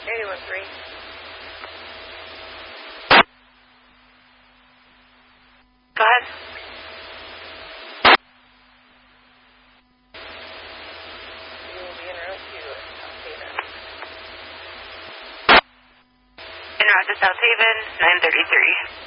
81-3. Go ahead. You will be en route to South Haven. En route to South Haven, 933.